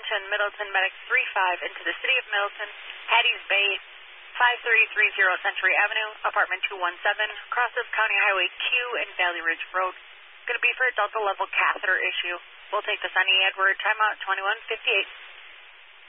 Middleton Medic 35 into the city of Middleton, Hatties Bay, 5330 Century Avenue, apartment 217, crosses County Highway Q and Valley Ridge Road. Going to be for a Delta level catheter issue. We'll take this on E. Edward, timeout 2158.